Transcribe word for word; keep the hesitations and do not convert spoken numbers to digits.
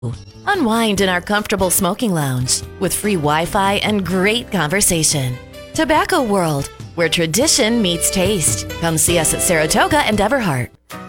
Unwind in our comfortable smoking lounge with free Wi-Fi and great conversation. Tobacco World, where tradition meets taste. Come see us at Saratoga and Everhart.